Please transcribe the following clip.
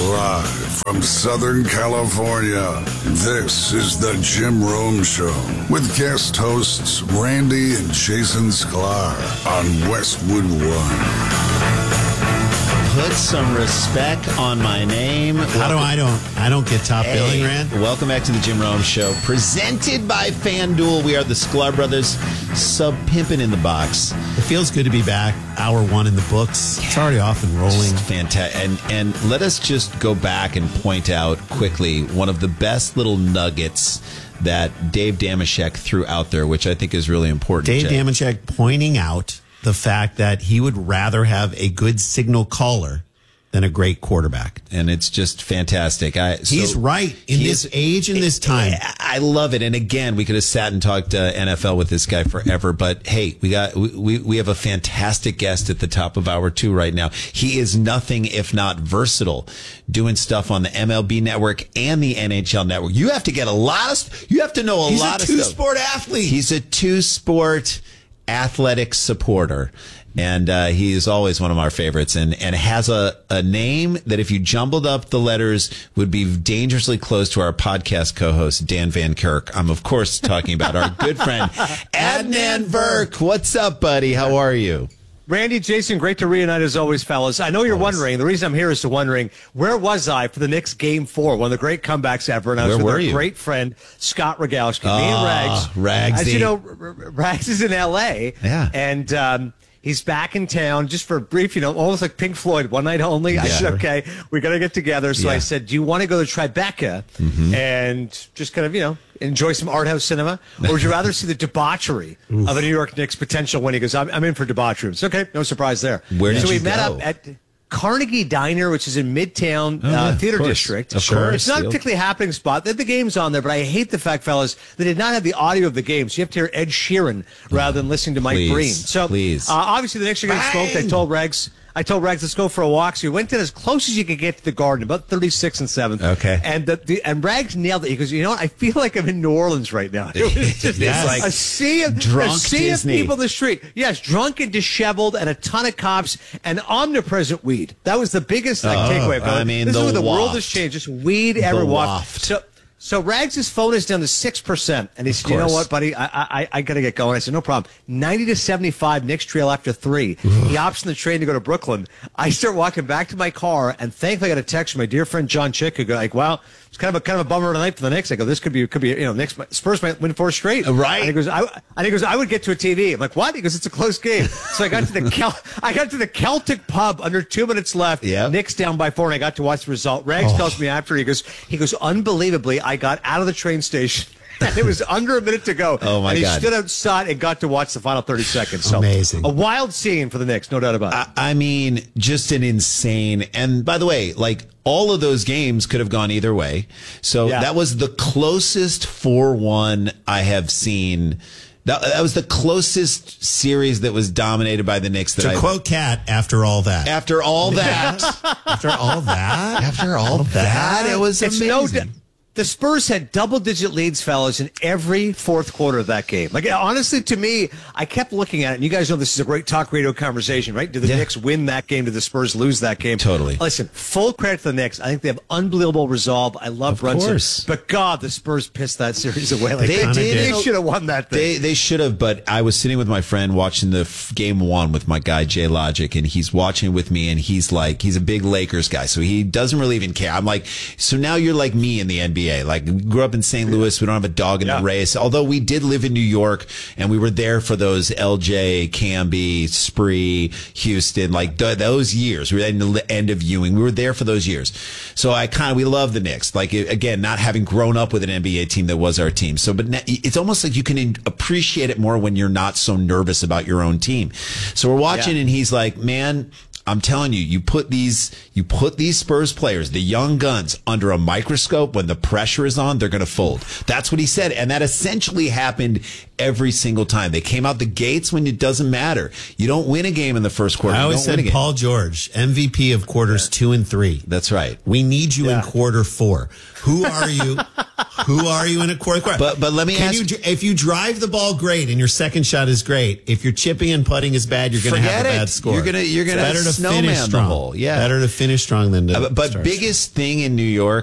Live from Southern California, this is the Jim Rome Show with guest hosts Randy and Jason Sklar on Westwood One. Put some respect on my name. I don't get top billing, Rand. Welcome back to the Jim Rome Show, presented by FanDuel. We are the Sklar Brothers, sub-pimpin' in the box. It feels good to be back. Hour one in the books. It's already off and rolling. Fantastic. And let us just go back and point out quickly one of the best little nuggets that Dave Dameshek threw out there, which I think is really important. Dave Dameshek pointing out the fact that he would rather have a good signal caller than a great quarterback. And it's just fantastic. He's right in this age and this time. I love it. And again, we could have sat and talked NFL with this guy forever. But hey, we have a fantastic guest at the top of hour two right now. He is nothing if not versatile, doing stuff on the MLB network and the NHL network. You have to get you have to know a lot of stuff. He's a two-sport athlete. He's a two-sport athletic supporter. And he is always one of our favorites, and has a name that, if you jumbled up the letters, would be dangerously close to our podcast co-host, Dan Van Kirk. I'm, of course, talking about our good friend, Adnan Virk. What's up, buddy? How are you? Randy, Jason, great to reunite as always, fellas. I know you're wondering, the reason I'm here is wondering, where was I for the Knicks Game 4, one of the great comebacks ever? And I was with our great friend, Scott Rogowski. Me and Rags. As you know, Rags is in L.A. Yeah. And he's back in town just for a brief, almost like Pink Floyd, one night only. Yeah. I said, okay, we got to get together. So I said, do you want to go to Tribeca and just kind of, enjoy some art house cinema? Or would you rather see the debauchery of a New York Knicks potential win? He goes, I'm in for debauchery. It's okay, no surprise there. Where did so you we met up at Carnegie Diner, which is in Midtown Theater District. Of course. It's not a particularly happening spot. The game's on there, but I hate the fact, fellas, they did not have the audio of the game. So you have to hear Ed Sheeran rather than listening to Mike Breen. So obviously the Knicks are getting smoked. I told Rags, let's go for a walk. So we went in as close as you could get to the Garden, about 36 and 7th. Okay. And Rags nailed it. He goes, what? I feel like I'm in New Orleans right now. It was just like a sea of people in the street. Yes, drunk and disheveled, and a ton of cops and omnipresent weed. That was the biggest takeaway. I mean, this is where the waft. world has changed. Just weed everywhere. So Rags' phone is down to 6%, and he said, you know what, buddy, I got to get going. I said, no problem. 90-75, Knicks trail after 3. He hops in the train to go to Brooklyn. I start walking back to my car, and thankfully I got a text from my dear friend John Chick, who go like, well, it's kind of a bummer tonight for the Knicks. I go, this could be, Knicks, Spurs might win 4 straight. Right. And he goes, I would get to a TV. I'm like, what? He goes, it's a close game. So I got to the Celtic pub under 2 minutes left. Yep. Knicks down by 4, and I got to watch the result. Rags tells me after, he goes, unbelievably, I got out of the train station, and it was under a minute to go. Oh, my God. And he stood outside and got to watch the final 30 seconds. So amazing. A wild scene for the Knicks, no doubt about it. I mean, just an insane. And by the way, all of those games could have gone either way. So that was the closest 4-1 I have seen. That was the closest series that was dominated by the Knicks. To quote Cat, after all that. After all that. After all that? After all that, it was amazing. The Spurs had double-digit leads, fellas, in every fourth quarter of that game. Honestly, to me, I kept looking at it, and you guys know this is a great talk radio conversation, right? Did the Knicks win that game? Did the Spurs lose that game? Totally. Listen, full credit to the Knicks. I think they have unbelievable resolve. I love Brunson. Course. But, God, the Spurs pissed that series away. They should have won that thing. They should have, but I was sitting with my friend watching the game 1 with my guy, Jay Logic, and he's watching with me, and he's a big Lakers guy, so he doesn't really even care. I'm like, so now you're like me in the NBA. We grew up in St. Louis. We don't have a dog in the race. Although we did live in New York, and we were there for those LJ, Camby, Spree, Houston, those years. We were in the end of Ewing. We were there for those years. So we love the Knicks. Again, not having grown up with an NBA team that was our team. So, but it's almost like you can appreciate it more when you're not so nervous about your own team. So we're watching, and he's like, man, I'm telling you, you put these Spurs players, the young guns, under a microscope. When the pressure is on, they're going to fold. That's what he said. And that essentially happened every single time. They came out the gates when it doesn't matter. You don't win a game in the first quarter. I always said Paul George, MVP of quarters 2 and 3. That's right. We need you in quarter 4. Who are you? Who are you in a fourth quarter? But let me ask you, if you drive the ball great and your second shot is great, if your chipping and putting is bad, you're going to have a bad score. You're going to better to snowman finish strong. the hole. Yeah, better to finish strong than to. But biggest thing in New York.